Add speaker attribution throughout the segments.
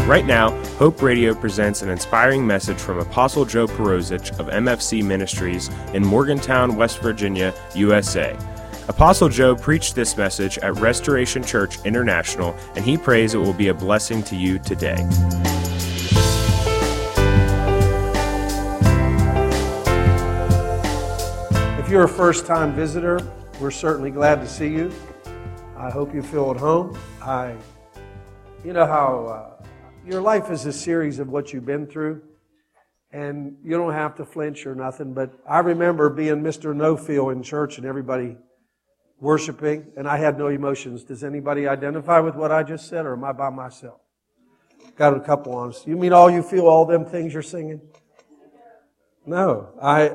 Speaker 1: Right now, Hope Radio presents an inspiring message from Apostle Joe Perozich of MFC Ministries in Morgantown, West Virginia, USA. Apostle Joe preached this message at Restoration Church International, and he prays it will be a blessing to you today.
Speaker 2: If you're a first-time visitor, we're certainly glad to see you. I hope you feel at home. You know how your life is a series of what you've been through, and you don't have to flinch or nothing, but I remember being Mr. No-Feel in church and everybody worshiping, and I had no emotions. Does anybody identify with what I just said, or am I by myself? Got a couple on us. You mean all you feel, all them things you're singing? No.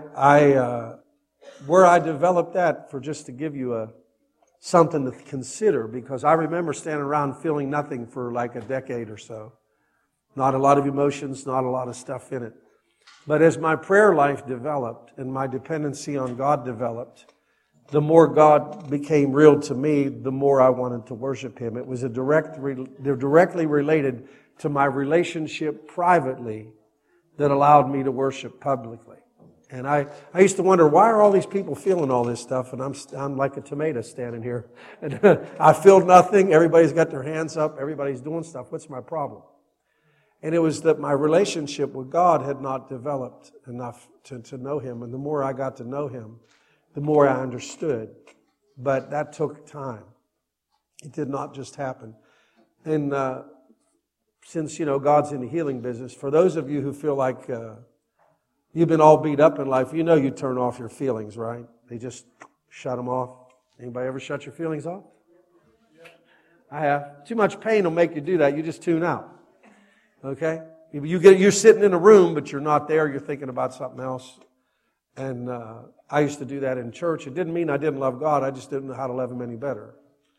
Speaker 2: Where I developed that, for just to give you something to consider, because I remember standing around feeling nothing for like a decade or so. Not a lot of emotions, not a lot of stuff in it. But as my prayer life developed and my dependency on God developed, the more God became real to me, the more I wanted to worship Him. It was directly related to my relationship privately that allowed me to worship publicly. And I used to wonder, why are all these people feeling all this stuff? And I'm like a tomato standing here. And I feel nothing. Everybody's got their hands up. Everybody's doing stuff. What's my problem? And it was that my relationship with God had not developed enough to know Him. And the more I got to know Him, the more I understood. But that took time. It did not just happen. And since, God's in the healing business, for those of you who feel like you've been all beat up in life, you turn off your feelings, right? They just shut them off. Anybody ever shut your feelings off? I have. Too much pain will make you do that. You just tune out. Okay? You're sitting in a room, but you're not there. You're thinking about something else. And I used to do that in church. It didn't mean I didn't love God. I just didn't know how to love Him any better.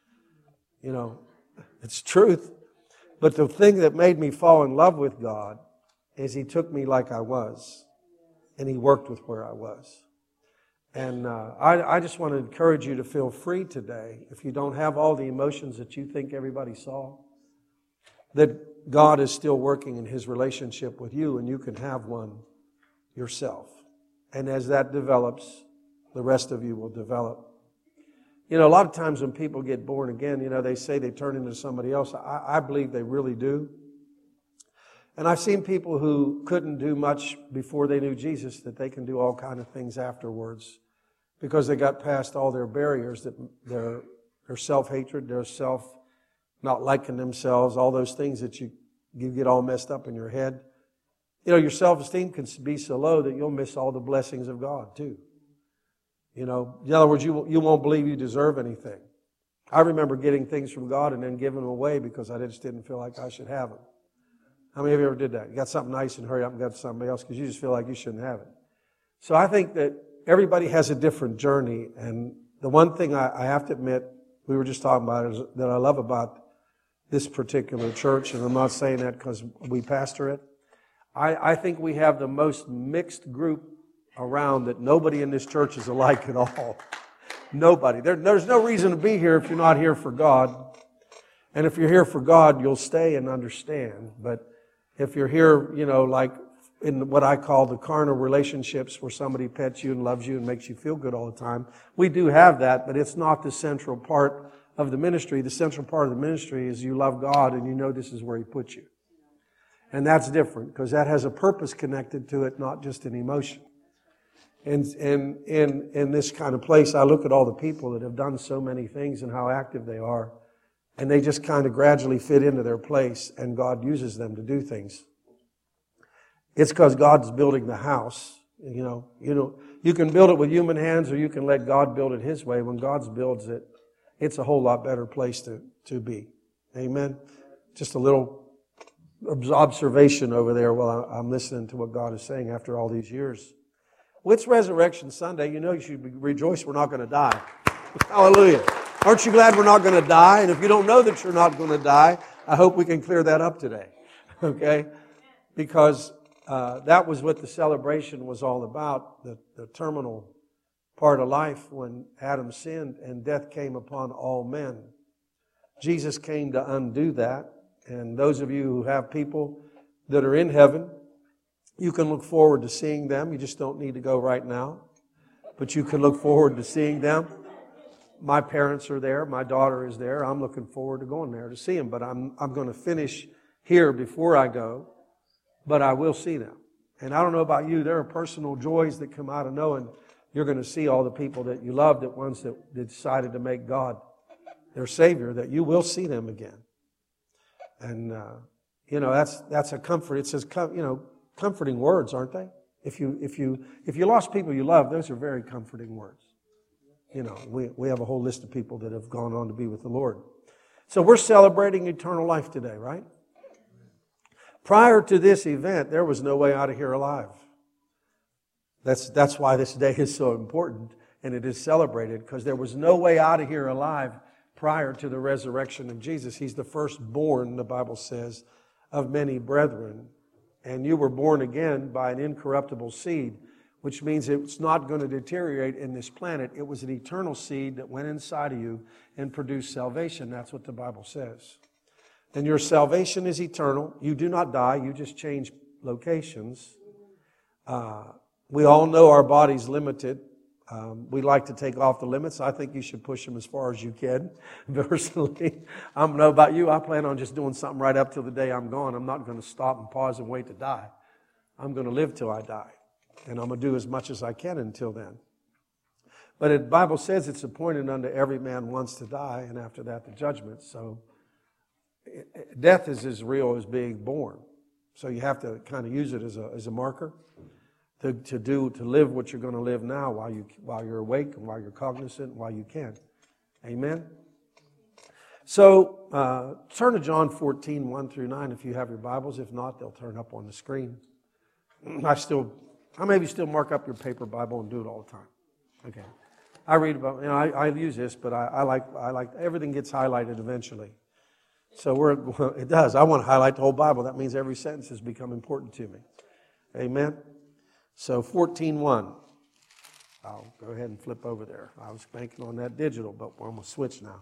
Speaker 2: It's truth. But the thing that made me fall in love with God is He took me like I was. And He worked with where I was. And I just want to encourage you to feel free today, if you don't have all the emotions that you think everybody saw, that God is still working in His relationship with you, and you can have one yourself. And as that develops, the rest of you will develop. A lot of times when people get born again, they say they turn into somebody else. I believe they really do. And I've seen people who couldn't do much before they knew Jesus, that they can do all kind of things afterwards because they got past all their barriers, that their self-hatred, their self not liking themselves, all those things that you get all messed up in your head. Your self-esteem can be so low that you'll miss all the blessings of God too. In other words, you won't believe you deserve anything. I remember getting things from God and then giving them away because I just didn't feel like I should have them. How many of you ever did that? You got something nice and hurry up and got somebody else because you just feel like you shouldn't have it. So I think that everybody has a different journey. And the one thing I have to admit, we were just talking about, is that I love about this particular church, and I'm not saying that because we pastor it. I think we have the most mixed group around, that nobody in this church is alike at all. Nobody. There's no reason to be here if you're not here for God. And if you're here for God, you'll stay and understand. But if you're here, like in what I call the carnal relationships, where somebody pets you and loves you and makes you feel good all the time, we do have that, but it's not the central part of the ministry. The central part of the ministry is you love God and you know this is where He put you. And that's different because that has a purpose connected to it, not just an emotion. And in this kind of place, I look at all the people that have done so many things and how active they are. And they just kind of gradually fit into their place, and God uses them to do things. It's because God's building the house. You can build it with human hands, or you can let God build it His way. When God builds it, it's a whole lot better place to be. Amen. Just a little observation over there while I'm listening to what God is saying after all these years. Well, it's Resurrection Sunday. You should rejoice we're not going to die. Hallelujah. Aren't you glad we're not going to die? And if you don't know that you're not going to die, I hope we can clear that up today. Okay? Because that was what the celebration was all about, the terminal part of life when Adam sinned and death came upon all men. Jesus came to undo that, And those of you who have people that are in heaven, you can look forward to seeing them. You just don't need to go right now. But you can look forward to seeing them. My parents are there. My daughter is there. I'm looking forward to going there to see them. But I'm going to finish here before I go. But I will see them. And I don't know about you, there are personal joys that come out of knowing you're going to see all the people that you loved, the ones that decided to make God their Savior, that you will see them again. And, that's a comfort. It says, comforting words, aren't they? If you lost people you love, those are very comforting words. We have a whole list of people that have gone on to be with the Lord. So we're celebrating eternal life today, right? Prior to this event, there was no way out of here alive. That's why this day is so important and it is celebrated, because there was no way out of here alive prior to the resurrection of Jesus. He's the firstborn, the Bible says, of many brethren. And you were born again by an incorruptible seed, which means it's not going to deteriorate in this planet. It was an eternal seed that went inside of you and produced salvation. That's what the Bible says. And your salvation is eternal. You do not die. You just change locations. We all know our body's limited. We like to take off the limits. I think you should push them as far as you can. Personally, I don't know about you. I plan on just doing something right up till the day I'm gone. I'm not going to stop and pause and wait to die. I'm going to live till I die. And I'm going to do as much as I can until then. But the Bible says it's appointed unto every man once to die, and after that the judgment. So death is as real as being born. So you have to kind of use it as a marker to live what you're going to live now while you're awake and while you're cognizant and while you can. Amen? So turn to John 14, 1 through 9 if you have your Bibles. If not, they'll turn up on the screen. I maybe still mark up your paper Bible and do it all the time. Okay. I read about, I use this, but I like everything gets highlighted eventually. So it does. I want to highlight the whole Bible. That means every sentence has become important to me. Amen? So 14:1. I'll go ahead and flip over there. I was banking on that digital, but I'm going to switch now.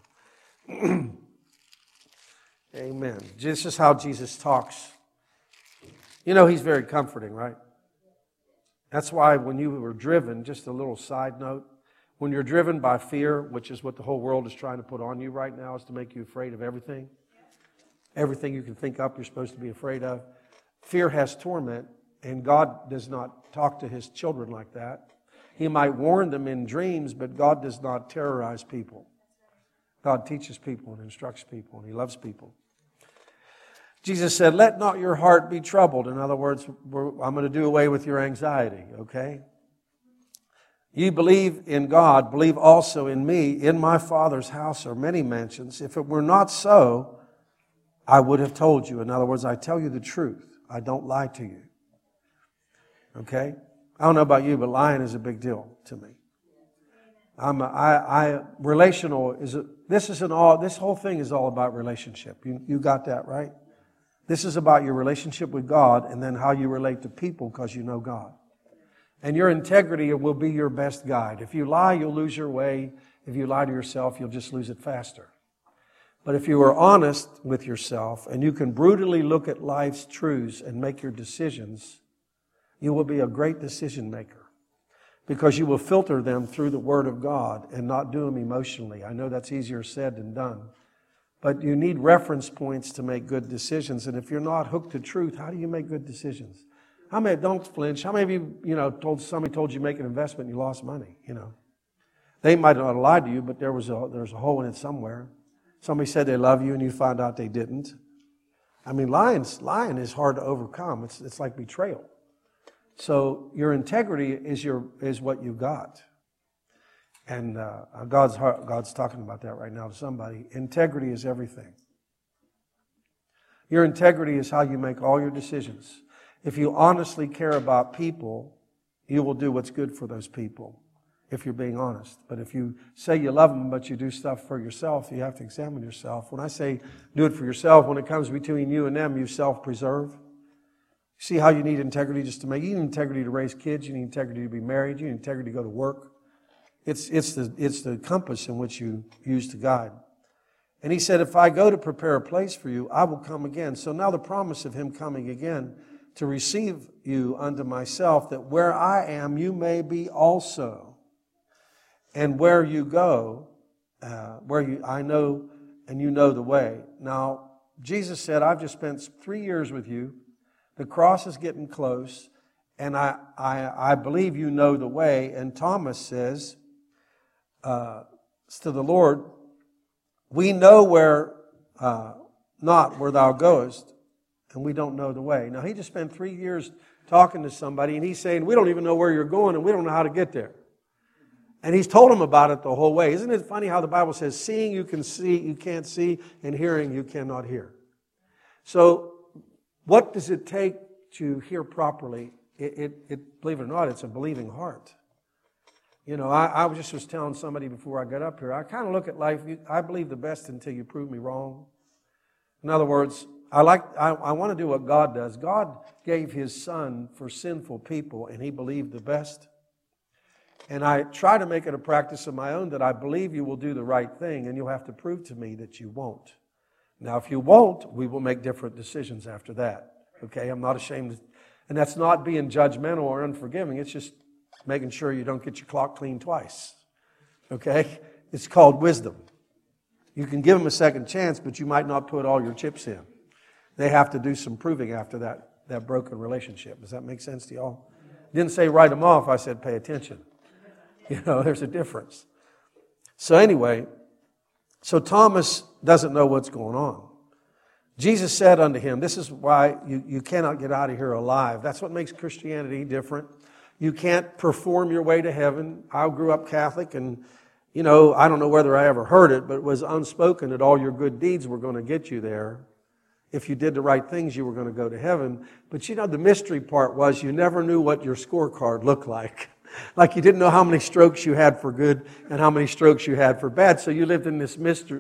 Speaker 2: Amen. This is how Jesus talks. He's very comforting, right? That's why when you were driven, just a little side note, when you're driven by fear, which is what the whole world is trying to put on you right now, is to make you afraid of everything. Everything you can think up, you're supposed to be afraid of. Fear has torment, and God does not talk to His children like that. He might warn them in dreams, but God does not terrorize people. God teaches people and instructs people, and He loves people. Jesus said, let not your heart be troubled. In other words, I'm going to do away with your anxiety, okay? You believe in God, believe also in me. In my Father's house are many mansions. If it were not so, I would have told you. In other words, I tell you the truth. I don't lie to you. Okay? I don't know about you, but lying is a big deal to me. This whole thing is all about relationship. You got that, right? This is about your relationship with God and then how you relate to people because you know God. And your integrity will be your best guide. If you lie, you'll lose your way. If you lie to yourself, you'll just lose it faster. But if you are honest with yourself and you can brutally look at life's truths and make your decisions, you will be a great decision maker because you will filter them through the Word of God and not do them emotionally. I know that's easier said than done. But you need reference points to make good decisions. And if you're not hooked to truth, how do you make good decisions? Don't flinch. How many of you, somebody told you make an investment and you lost money, They might not have lied to you, but there's a hole in it somewhere. Somebody said they love you and you found out they didn't. Lying is hard to overcome. It's like betrayal. So your integrity is what you got. And God's talking about that right now to somebody. Integrity is everything. Your integrity is how you make all your decisions. If you honestly care about people, you will do what's good for those people, if you're being honest. But if you say you love them, but you do stuff for yourself, you have to examine yourself. When I say do it for yourself, when it comes between you and them, you self-preserve. See how you need integrity you need integrity to raise kids, you need integrity to be married, you need integrity to go to work. It's the compass in which you use to guide. And he said, if I go to prepare a place for you, I will come again. So now the promise of him coming again to receive you unto myself, that where I am, you may be also. And where you go, I know, and you know the way. Now, Jesus said, I've just spent 3 years with you. The cross is getting close, and I believe you know the way. And Thomas says to the Lord, we know not where thou goest, and we don't know the way. Now, he just spent 3 years talking to somebody, and he's saying, we don't even know where you're going, and we don't know how to get there. And he's told him about it the whole way. Isn't it funny how the Bible says, seeing you can see, you can't see, and hearing you cannot hear. So, what does it take to hear properly? Believe it or not, it's a believing heart. You know, I just was telling somebody before I got up here, I kind of look at life, I believe the best until you prove me wrong. In other words, I want to do what God does. God gave His Son for sinful people, and He believed the best. And I try to make it a practice of my own that I believe you will do the right thing, and you'll have to prove to me that you won't. Now, if you won't, we will make different decisions after that. Okay? I'm not ashamed. And that's not being judgmental or unforgiving. It's just making sure you don't get your clock cleaned twice. Okay? It's called wisdom. You can give them a second chance, but you might not put all your chips in. They have to do some proving after that broken relationship. Does that make sense to y'all? Didn't say write them off. I said pay attention. You know, there's a difference. So anyway, so Thomas doesn't know what's going on. Jesus said unto him, this is why you cannot get out of here alive. That's what makes Christianity different. You can't perform your way to heaven. I grew up Catholic, and, you know, I don't know whether I ever heard it, but it was unspoken that all your good deeds were going to get you there. If you did the right things, you were going to go to heaven. But, you know, the mystery part was you never knew what your scorecard looked like. Like you didn't know how many strokes you had for good and how many strokes you had for bad. So you lived in this mystery,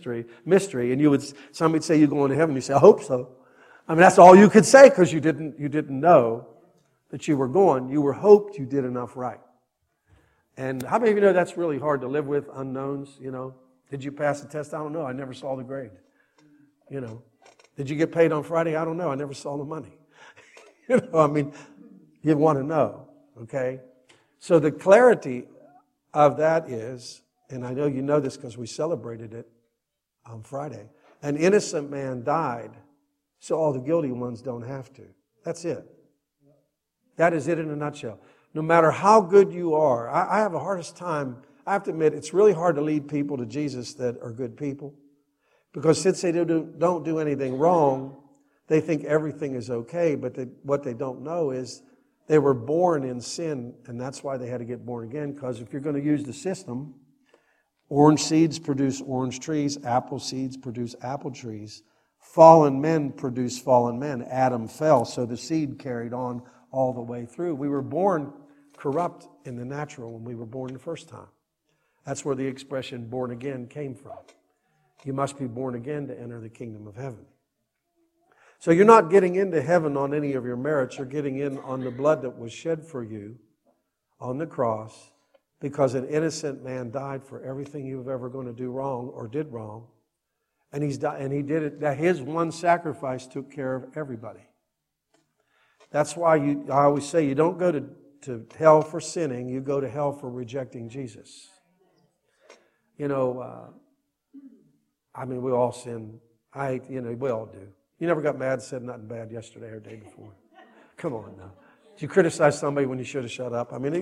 Speaker 2: and somebody would say you're going to heaven. You say, I hope so. I mean, that's all you could say because you didn't know that you were going. You were hoped you did enough right. And how many of you know that's really hard to live with, unknowns, you know? Did you pass the test? I don't know. I never saw the grade. You know. Did you get paid on Friday? I don't know. I never saw the money. You know, I mean, you want to know, okay? So the clarity of that is, and I know you know this because we celebrated it on Friday, an innocent man died, so all the guilty ones don't have to. That's it. That is it in a nutshell. No matter how good you are, I have the hardest time, I have to admit, it's really hard to lead people to Jesus that are good people. Because since they don't do anything wrong, they think everything is okay, but what they don't know is they were born in sin, and that's why they had to get born again, because if you're going to use the system, orange seeds produce orange trees, apple seeds produce apple trees, fallen men produce fallen men. Adam fell, so the seed carried on all the way through. We were born corrupt in the natural when we were born the first time. That's where the expression born again came from. You must be born again to enter the kingdom of heaven. So you're not getting into heaven on any of your merits. You're getting in on the blood that was shed for you on the cross because an innocent man died for everything you were ever going to do wrong or did wrong. And he did it. That his one sacrifice took care of everybody. That's why I always say you don't go to hell for sinning. You go to hell for rejecting Jesus. You know, I mean, we all sin. We all do. You never got mad and said nothing bad yesterday or the day before. Come on now. Did you criticize somebody when you should have shut up? I mean,